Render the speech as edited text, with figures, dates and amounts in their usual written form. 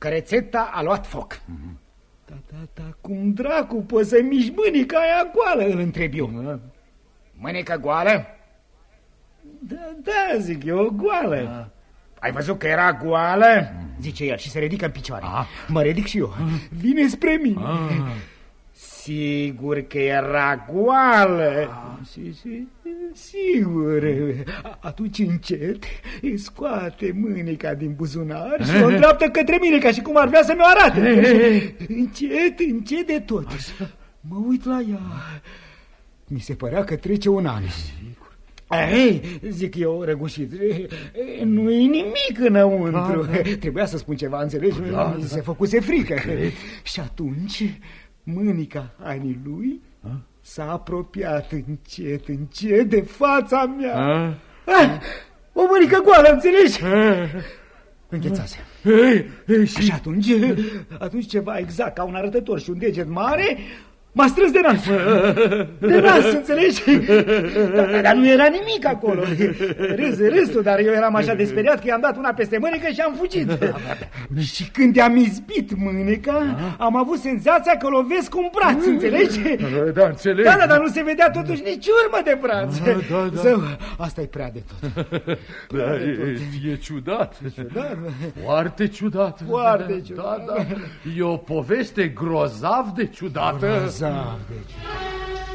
Cărețeta a luat foc. Da, cum dracu poți să miști mânica aia goală, îl întreb eu. Mânică goală? Da, zic eu, goală. Ai văzut că era goală? Zice el și se ridică în picioare. Mă ridic și eu. Vine spre mine. Sigur că era goală. Sigur. Atunci încet îi scoate mânica din buzunar și o îndreaptă către mine, ca și cum ar vrea să mi-o arate. Încet de tot. Mă uit la ea. Mi se părea că trece un an. Ei, zic eu, răgușit, nu-i nimic înăuntru. Trebuia să spun ceva, înțelegi? Se făcuse frică. Și atunci mânica Anii lui s-a apropiat încet de fața mea. O mânică goală, înțelegi? Înghețase. Și atunci ceva exact ca un arătător și un deget mare m-a strâns de nas. De nas, înțelegi? Dar nu era nimic acolo. Râs tu, dar eu eram așa de speriat că i-am dat una peste mânecă și am fugit. Și când i-am izbit mâneca, am avut senzația că lovesc un braț, înțelegi? Da, înțeleg. Da, dar nu se vedea totuși nici urmă de braț. Zău, asta e prea de tot. E ciudat. Foarte ciudat. Foarte ciudat. E o poveste grozav de ciudată. Grozav de ciudat.